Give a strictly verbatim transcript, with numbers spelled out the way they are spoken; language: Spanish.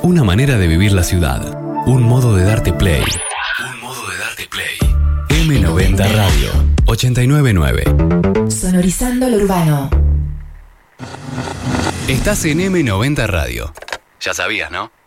Una manera de vivir la ciudad. Un modo de darte play. Un modo de darte play. eme noventa Radio ochenta y nueve nueve. Sonorizando lo urbano. Estás en eme noventa Radio. Ya sabías, ¿no?